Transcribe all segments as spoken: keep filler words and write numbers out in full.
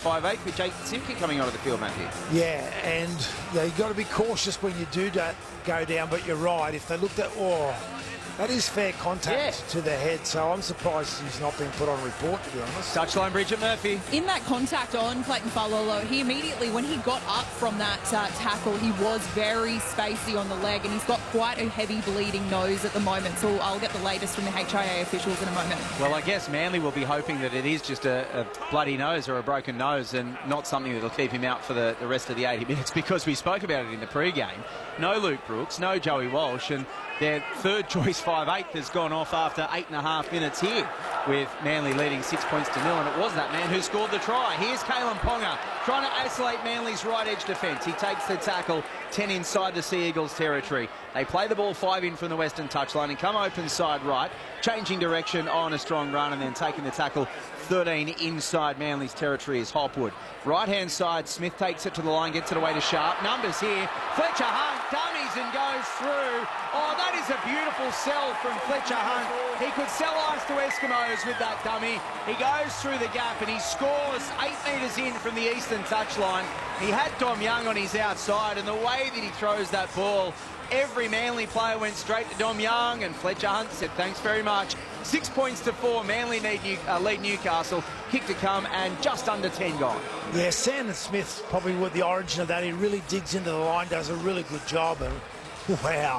five eight with Jake Simke coming onto the field, Matthew. Yeah, and yeah, you've got to be cautious when you do that, go down, but you're right. If they looked at, oh, that is fair contact yeah. to the head, so I'm surprised he's not been put on report, to be honest. Touchline, Bridget Murphy. In that contact on Clayton Fa'alogo, he immediately, when he got up from that uh, tackle, he was very spacey on the leg, and he's got quite a heavy bleeding nose at the moment, so I'll get the latest from the H I A officials in a moment. Well, I guess Manly will be hoping that it is just a, a bloody nose or a broken nose and not something that will keep him out for the, the rest of the eighty minutes, because we spoke about it in the pre-game. No Luke Brooks, no Joey Walsh, and their third choice five eighth has gone off after eight and a half minutes here, with Manly leading six points to nil, and it was that man who scored the try. Here's Kalen Ponga trying to isolate Manly's right edge defence. He takes the tackle, ten inside the Sea Eagles territory. They play the ball five in from the western touchline and come open side right, changing direction on a strong run and then taking the tackle thirteen inside Manly's territory is Hopwood. Right-hand side, Smith takes it to the line, gets it away to Sharp. Numbers here. Fletcher Hunt dummies and goes through. Oh, that is a beautiful sell from Fletcher Hunt. He could sell ice to Eskimos with that dummy. He goes through the gap and he scores eight metres in from the eastern touchline. He had Dom Young on his outside, and the way that he throws that ball, every Manly player went straight to Dom Young, and Fletcher Hunt said thanks very much. Six points to four. Manly need New, uh, lead Newcastle. Kick to come and just under ten gone. Yeah, Sandon Smith probably with the origin of that. He really digs into the line, does a really good job, and wow.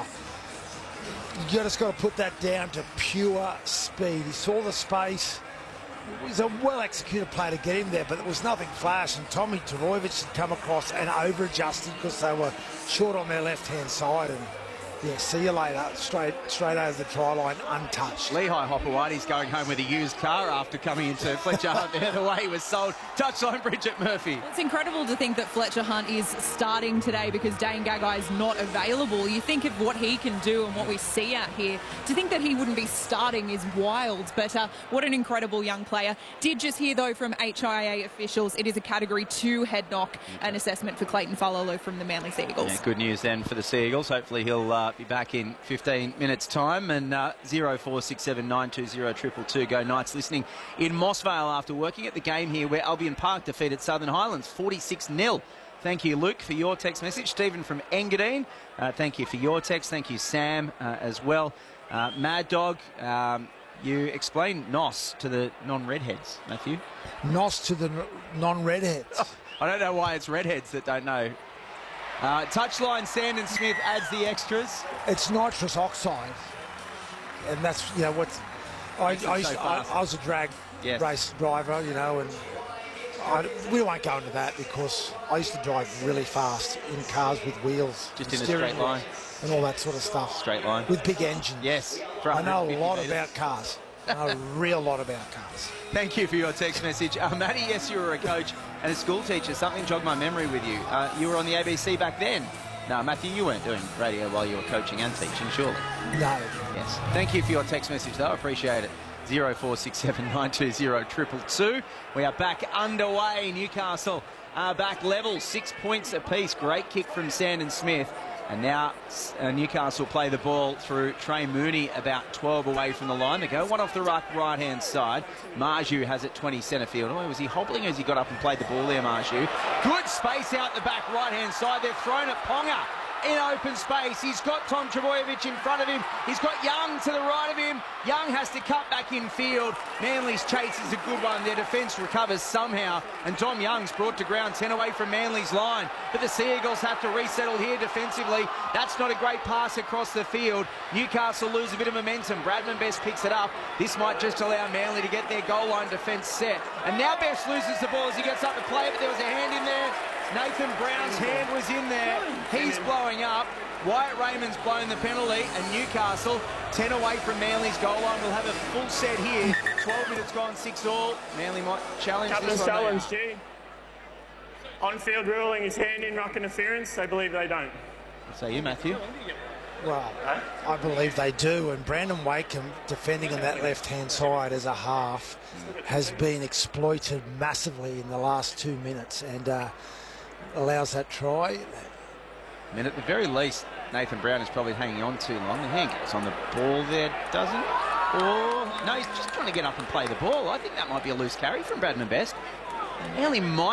You just got to put that down to pure speed. He saw the space. It was a well-executed play to get him there, but there was nothing flash, and Tommy Tavoyevich had come across and over-adjusted because they were short on their left-hand side, and yeah, see you later. Straight straight over the try line, untouched. Lehigh Hopewadi's going home with a used car after coming into Fletcher Hunt there, the way he was sold. Touchline, Bridget Murphy. It's incredible to think that Fletcher Hunt is starting today because Dane Gagai is not available. You think of what he can do and what we see out here. To think that he wouldn't be starting is wild, but uh, what an incredible young player. Did just hear, though, from H I A officials, it is a Category two head knock, an assessment for Clayton Fa'alogo from the Manly Sea Eagles. Yeah, good news then for the Sea Eagles. Hopefully he'll uh, be back in fifteen minutes time, and uh, zero four six seven nine two zero two two two. Go Knights listening in Mossvale after working at the game here where Albion Park defeated Southern Highlands forty-six nil. Thank you, Luke, for your text message. Stephen from Engadine, uh, thank you for your text. Thank you, Sam, uh, as well. Uh, Mad Dog, um, you explain N O S to the non-redheads, Matthew. N O S to the non-redheads. Oh, I don't know why it's redheads that don't know. Uh, touchline, Sandon Smith adds the extras. It's nitrous oxide, and that's, you know, what's... I, I, used so to, I, I was a drag yes. race driver, you know, and I, we won't go into that because I used to drive really fast in cars with wheels. Just in a straight line. And all that sort of stuff. Straight line. With big engines. Yes. I know a lot meters. about cars. I know a real lot about cars. Thank you for your text message. Uh, Matty, yes, you were a coach and a school teacher. Something jogged my memory with you. Uh, you were on the A B C back then. No, Matthew, you weren't doing radio while you were coaching and teaching, surely? No. Yes. Thank you for your text message, though. I appreciate it. zero four six seven nine two zero two two two. We are back underway. Newcastle are back level, six points apiece. Great kick from Sandon Smith. And now uh, Newcastle play the ball through Trey Mooney, about twelve away from the line. They go one off the ruck, right-hand side. Marju has it twenty centre field. Oh, was he hobbling as he got up and played the ball there, Marju? Good space out the back right-hand side. They've thrown it Ponga in open space. He's got Tom Trbojevic in front of him. He's got Young to the right of him. Young has to cut back in field. Manly's chase is a good one. Their defence recovers somehow, and Tom Young's brought to ground ten away from Manly's line. But the Sea Eagles have to resettle here defensively. That's not a great pass across the field. Newcastle lose a bit of momentum. Bradman Best picks it up. This might just allow Manly to get their goal line defence set. And now Best loses the ball as he gets up to play, but there was a hand in there. Nathan Brown's hand was in there. He's blowing up. Wyatt Raymond's blown the penalty, and Newcastle ten away from Manly's goal line. We'll have a full set here. twelve minutes gone, six all. Manly might challenge Couple this of one. challenge, G. On-field ruling is hand in ruck interference. They believe they don't. So you, Matthew? Well, I believe they do, and Brandon Wakeham, defending on that left-hand side as a half, has been exploited massively in the last two minutes, and uh, allows that try. I mean, at the very least, Nathan Brown is probably hanging on too long. I think it's on the ball there, doesn't it? Or, no, he's just trying to get up and play the ball. I think that might be a loose carry from Bradman Best. Manly might